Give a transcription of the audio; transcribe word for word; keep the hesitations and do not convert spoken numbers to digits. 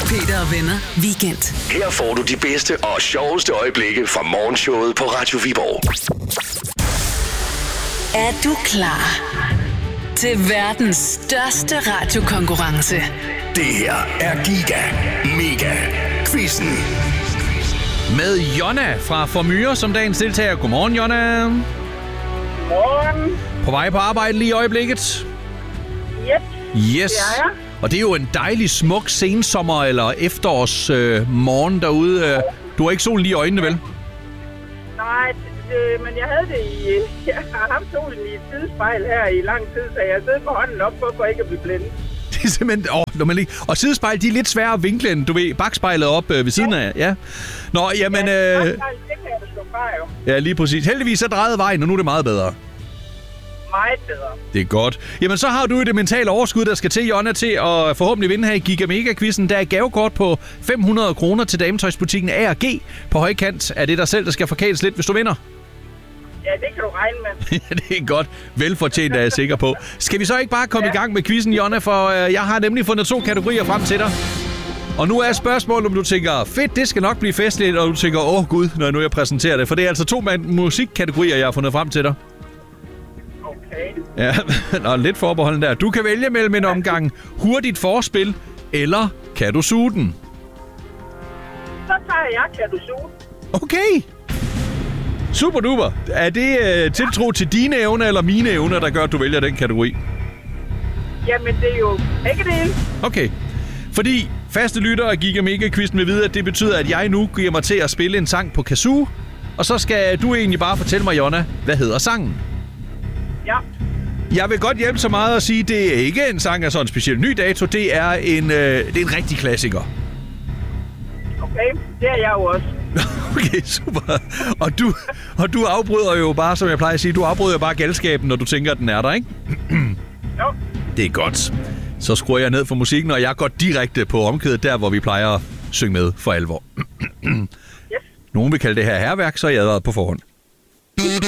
Peter og venner weekend. Her får du de bedste og sjoveste øjeblikke fra morgenshowet på Radio Viborg. Er du klar til verdens største radiokonkurrence? Det her er Giga Mega Quizzen. Med Jonna fra Formyre som dagens deltager. Godmorgen, Jonna. Godmorgen. På vej på arbejde lige i øjeblikket? Yep. Yes. Det er jeg. Og det er jo en dejlig, smuk sensommer- eller efterårs øh, morgen derude. Øh, du har ikke solen lige i øjnene, vel? Nej, det, men jeg havde det i... Jeg har haft solen i et sidespejl her i lang tid, så jeg sidder med hånden op for, for ikke at blive blændet. Det er simpelthen... Åh, når man lige... Og sidespejl, de er lidt svære at vinkle end, du ved, bakspejlet op øh, ved siden af. Ja. Nå, jamen... Ja, Øh, det kan jeg slå fra, jo. ja, lige præcis. Heldigvis så drejede vejen, og nu er det meget bedre. Meget bedre. Det er godt. Jamen, så har du det mentale overskud, der skal til, Jonna, til at forhåbentlig vinde her i Giga Mega-quizzen. Der er gavekort på fem hundrede kroner til dametøjsbutikken A og G. På højkant er det dig selv, der skal forkæles lidt, hvis du vinder. Ja, det kan du regne med. Det er godt. Velfortjent, er jeg sikker på. Skal vi så ikke bare komme ja. i gang med quizzen, Jonna? For øh, jeg har nemlig fundet to kategorier frem til dig. Og nu er spørgsmålet, om du tænker, fedt, det skal nok blive festligt, og du tænker, åh gud, når nu jeg præsenterer det. For det er altså to musikkategorier, jeg har fundet frem til dig. Okay. Ja, nå, lidt forbeholden der. Du kan vælge mellem en omgang hurtigt forspil, eller kan du suge den? Så tager jeg, kan du suge. Okay. Super duper. Er det øh, tiltro til dine evner eller mine evner, der gør, at du vælger den kategori? Jamen, det er jo ikke det. Okay. Fordi faste lyttere af Giga Mega-quizzen vil vide, at det betyder, at jeg nu giver mig til at spille en sang på kazoo. Og så skal du egentlig bare fortælle mig, Jonna, hvad hedder sangen? Ja. Jeg vil godt hjælpe så meget at sige, at det er ikke en sang af sådan en speciel ny dato. Det er en, øh, det er en rigtig klassiker. Okay, det er jeg jo også. Okay, super. Og du, og du afbryder jo bare, som jeg plejer at sige, du afbryder jo bare galskaben, når du tænker, at den er der, ikke? Jo. Det er godt. Så skruer jeg ned for musikken, og jeg går direkte på omkvædet, der hvor vi plejer at synge med for alvor. Yes. Nogen vil kalde det her hærværk, så er jeg allerede på forhånd.